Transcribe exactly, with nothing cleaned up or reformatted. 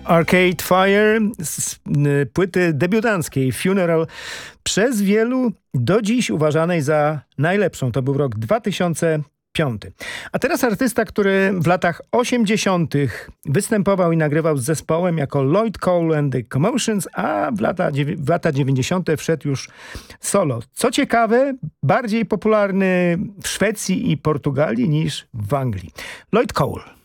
Arcade Fire z y, płyty debiutanckiej Funeral, przez wielu do dziś uważanej za najlepszą. To był rok dwa tysiące piąty. A teraz artysta, który w latach osiemdziesiątych występował i nagrywał z zespołem jako Lloyd Cole and the Commotions, a w lata, w lata dziewięćdziesiąte wszedł już solo. Co ciekawe, bardziej popularny w Szwecji i Portugalii niż w Anglii. Lloyd Cole.